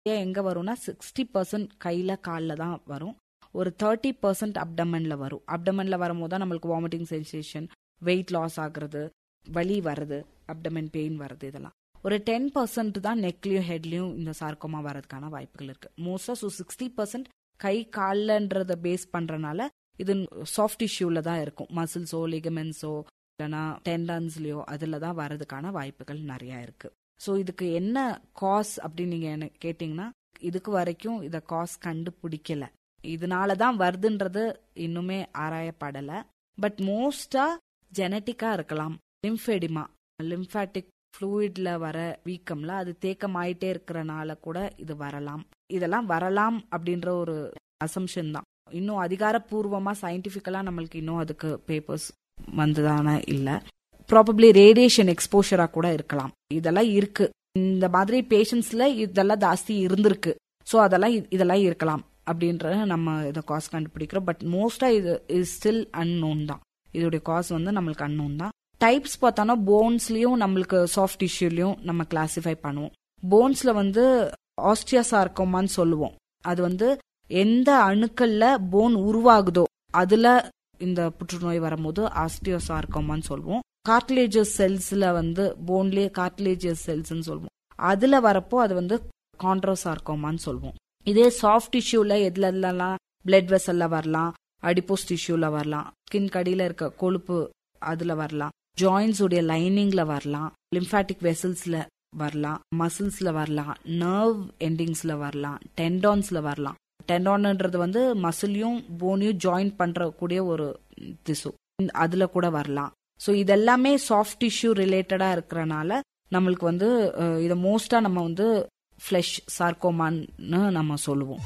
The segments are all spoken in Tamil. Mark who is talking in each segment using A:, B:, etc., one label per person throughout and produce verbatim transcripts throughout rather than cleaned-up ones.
A: எங்க வரும்னா சிக்ஸ்டி பர்சன்ட் கையில காலில் தான் வரும். ஒரு தேர்ட்டி பர்சன்ட் அப்டமன்ல வரும். அப்டமன்ல வரும்போது தான் நம்மளுக்கு வாமிட்டிங் சென்சேஷன், வெயிட் லாஸ் ஆகுறது, வலி வருது, அப்டமன் பெயின் வருது. இதெல்லாம் ஒரு டென் பர்சன்ட் தான் நெக்லயும் ஹெட்லயும் இந்த சார்கோமா வரதுக்கான வாய்ப்புகள் இருக்கு. மோஸ்டா ஸோ சிக்ஸ்டி பர்சன்ட் கை கால்லன்றத பேஸ் பண்றதுனால இது சாஃப்ட் டிஷ்யூல தான் இருக்கும். மசில்ஸோ லிகமெண்ட்ஸோ இல்லைன்னா டெண்டன்ஸ்லயோ அதுல தான் வரதுக்கான வாய்ப்புகள் நிறைய இருக்கு. ஸோ இதுக்கு என்ன காஸ் அப்படின்னு நீங்க எனக்கு கேட்டீங்கன்னா, இதுக்கு வரைக்கும் இத காஸ் கண்டுபிடிக்கல. இதனாலதான் வருதுன்றது இன்னுமே ஆராயப்படல. பட் மோஸ்டா ஜெனட்டிக்கா இருக்கலாம். லிம்ஃபெடிமா, லிம்ஃபாட்டிக் ஃப்ளூயிட்ல வர வீக்கம்ல அது தேக்கம் ஆயிட்டே இருக்கிறனால கூட இது வரலாம். இதெல்லாம் வரலாம் அப்படின்ற ஒரு அசம்ஷன் தான். இன்னும் அதிகாரப்பூர்வமா சயின்டிபிக்கலா நம்மளுக்கு இன்னும் அதுக்கு பேப்பர்ஸ் வந்ததான இல்ல. ப்ராபப்ளி ரேடியேஷன் எக்ஸ்போஷரா கூட இருக்கலாம். இதெல்லாம் இருக்கு. இந்த மாதிரி பேஷண்ட்ஸ்ல இதெல்லாம் ஜாஸ்தி இருந்திருக்கு. ஸோ அதெல்லாம் இதெல்லாம் இருக்கலாம் அப்படின்ற நம்ம இதை காஸ் கண்டுபிடிக்கிறோம். பட் மோஸ்டா இது இஸ் ஸ்டில் அன்னோன் தான். இதோடைய காஸ் வந்து நம்மளுக்கு அன்னோன் தான். டைப்ஸ் பார்த்தோன்னா போன்ஸ்லயும் நம்மளுக்கு சாஃப்ட் டிஷ்யூலயும் நம்ம கிளாசிஃபை பண்ணுவோம். போன்ஸ்ல வந்து ஆஸ்டியோசார்கோமான்னு சொல்லுவோம். அது வந்து எந்த அணுக்கள்ல போன் உருவாகுதோ அதுல இந்த புற்றுநோய் வரும்போது ஆஸ்டியோசார்கோமான்னு சொல்லுவோம். கார்டிலேஜஸ் செல்ஸ்ல வந்து போன்லயே கார்டிலேஜஸ் செல்ஸ் சொல்லுவோம். அதுல வரப்போ அது வந்து கான்ட்ரோசார்கோமான்னு சொல்லுவோம். இதே சாஃப்ட் டிஷ்யூல எதுல எல்லாம் பிளட் வெசல்ல வரலாம், அடிப்போஸ் டிஷ்யூல வரலாம், ஸ்கின் கடியில இருக்க கொழுப்பு அதுல வரலாம், ஜாயின்ஸ் உடைய லைனிங்ல வரலாம், லிம்பாட்டிக் வெசல்ஸ்ல வரலாம், மசில்ஸ்ல வரலாம், நர்வ் எண்டிங்ஸ்ல வரலாம், டெண்டான்ஸ்ல வரலாம். டெண்டான்ன்றது வந்து மசிலையும் போனையும் ஜாயின் பண்ற கூடிய ஒரு திசு, அதுல கூட வரலாம். ஸோ இதெல்லாமே சாஃப்ட் டிஷ்யூ ரிலேட்டடா இருக்கிறனால நம்மளுக்கு வந்து இதை மோஸ்டா நம்ம வந்து ஃபிளஷ் சார்கோமான்னு நம்ம சொல்லுவோம்.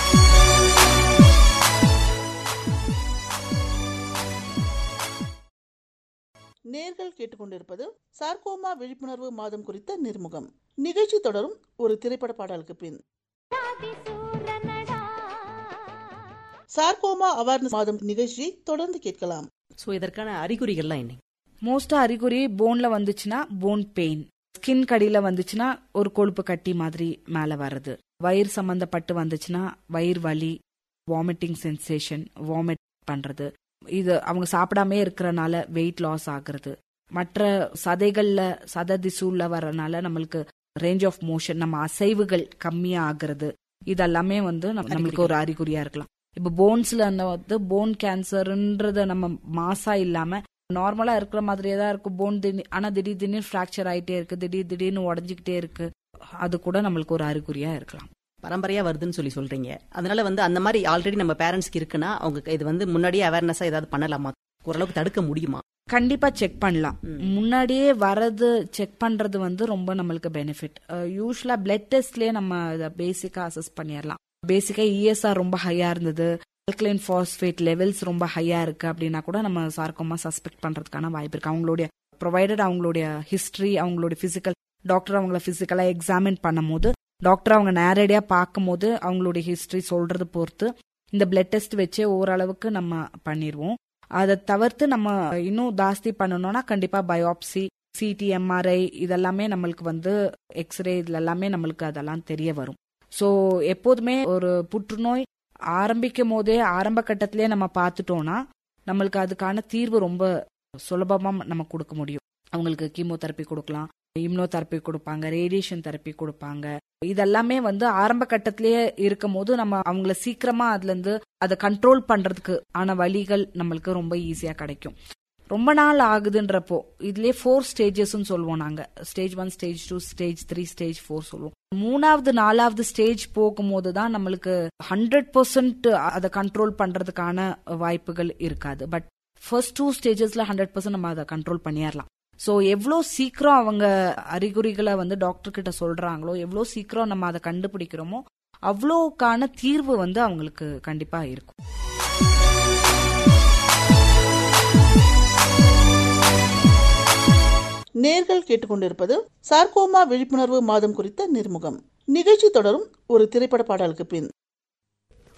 B: நேர்கள் கேட்டுக்கொண்டிருப்பது சார்கோமா விழிப்புணர்வு மாதம் குறித்த நிர்முகம் நிகழ்ச்சி. தொடரும் ஒரு திரைப்பட பாடலுக்கு பின். சார்கோமா அவேர்னஸ் மாதம் நிகழ்ச்சியை தொடர்ந்து கேட்கலாம்.
C: சோ இதற்கான அறிகுறிகள்லாம் என்ன?
A: மோஸ்டா அறிகுறி போன்ல வந்துச்சுன்னா போன் பெயின், ஸ்கின் கடியில வந்துச்சுன்னா ஒரு கொழுப்பு கட்டி மாதிரி மேல வர்றது, வயிறு சம்பந்தப்பட்டு வந்துச்சுன்னா வயிறு வலி, வாமிட்டிங் சென்சேஷன், வாமிட் பண்றது, இது அவங்க சாப்பிடாமே இருக்கிறனால வெயிட் லாஸ் ஆகுறது, மற்ற சதைகள்ல சத திசுல வரனால நம்மளுக்கு ரேஞ்ச் ஆஃப் மோஷன், நம்ம அசைவுகள் கம்மியா ஆகுறது, இதெல்லாமே வந்து நம்மளுக்கு ஒரு அறிகுறியா இருக்கலாம். இப்ப போன்ஸ்ல வந்து போன் கேன்சர்ன்றத நம்ம மாசா இல்லாம நார்மலா இருக்கிற மாதிரியே தான் இருக்கும் போன். ஆனா திடீர் திடீர்னு பிராக்சர் ஆயிட்டே இருக்கு, திடீர் திடீர்னு உடஞ்சிக்கிட்டே இருக்கு, அது கூட நம்மளுக்கு ஒரு அறிகுறியா இருக்கலாம்.
C: பரம்பரையா வருதுன்னு சொல்லி சொல்றீங்க. அதனால வந்து அந்த மாதிரி ஆல்ரெடி நம்ம பேரண்ட்ஸ்க்கு இருக்குன்னா அவங்க இது வந்து முன்னாடியே அவேர்னஸா ஏதாவது பண்ணலாமா? ஓரளவுக்கு தடுக்க முடியுமா?
A: கண்டிப்பா செக் பண்ணலாம். முன்னாடியே வரது செக் பண்றது வந்து ரொம்ப நம்மளுக்கு பெனிஃபிட். யூஸ்வலா பிளட் டெஸ்ட்லயே நம்ம இதை பேசிக்கா அசஸ் பண்ணிடலாம். பேசிக்கா இஎஸ்ஆர் ரொம்ப ஹையா இருந்தது, ஆல்கலைன் பாஸ்பேட் லெவல்ஸ் ரொம்ப ஹையா இருக்கு அப்படின்னா கூட நம்ம சார்கோமா சஸ்பெக்ட் பண்றதுக்கான வாய்ப்பு இருக்கு. அவங்களுடைய ப்ரொவைடட் அவங்களுடைய ஹிஸ்டரி, அவங்களுடைய பிசிக்கல், டாக்டர் அவங்கள பிசிக்கலா எக்ஸாமின் பண்ணும் போது, டாக்டர் அவங்க நேரடியா பார்க்கும் போது அவங்களுடைய ஹிஸ்டரி சொல்றது பொறுத்து இந்த பிளட் டெஸ்ட் வச்சே ஓரளவுக்கு நம்ம பண்ணிடுவோம். அதை தவிர்த்து நம்ம இன்னும் ஜாஸ்தி பண்ணணும்னா கண்டிப்பா பயோப்சி, சிடி, எம்ஆர்ஐ இதெல்லாமே நம்மளுக்கு வந்து எக்ஸ்ரே, இதுல எல்லாமே நம்மளுக்கு அதெல்லாம் தெரிய வரும். ஸோ எப்போதுமே ஒரு புற்றுநோய் ஆரம்பிக்கும் போதே ஆரம்ப கட்டத்திலே நம்ம பார்த்துட்டோம்னா நம்மளுக்கு அதுக்கான தீர்வு ரொம்ப சுலபமா நம்ம கொடுக்க முடியும். அவங்களுக்கு கீமோதெரப்பி கொடுக்கலாம், இம்யூனோதெரப்பி கொடுப்பாங்க, ரேடியேஷன் தெரப்பி கொடுப்பாங்க. இதெல்லாமே வந்து ஆரம்ப கட்டத்திலேயே இருக்கும் போது நம்ம அவங்கள சீக்கிரமா அதுல இருந்து அதை கண்ட்ரோல் பண்றதுக்கு ஆன வழிகள் நம்மளுக்கு ரொம்ப ஈஸியா கிடைக்கும். ரொம்ப நாள் ஆகுதுன்றப்போ இதுலயே ஃபோர் ஸ்டேஜஸ் சொல்லுவோம் நாங்க. Stage one, stage two, stage three, stage four சொல்லுவோம். மூணாவது நாலாவது ஸ்டேஜ் போகும்போது தான் நம்மளுக்கு ஹண்ட்ரட் பர்சன்ட் அதை கண்ட்ரோல் பண்றதுக்கான வாய்ப்புகள் இருக்காது. But first two ஸ்டேஜஸ்ல hundred percent நம்ம அதை கண்ட்ரோல் பண்ணிடலாம். ஸோ எவ்வளோ சீக்கிரம் அவங்க அறிகுறிகளை வந்து டாக்டர் கிட்ட சொல்றாங்களோ, எவ்வளோ சீக்கிரம் நம்ம அதை கண்டுபிடிக்கிறோமோ அவ்வளோக்கான தீர்வு வந்து அவங்களுக்கு கண்டிப்பா இருக்கும்.
B: நேர்கள் கேட்டுக்கொண்டிருப்பது சார்கோமா விழிப்புணர்வு மாதம் குறித்த நிர்முகம் நிகழ்ச்சி. தொடரும் ஒரு திரைப்பட பாடலுக்கு பின்.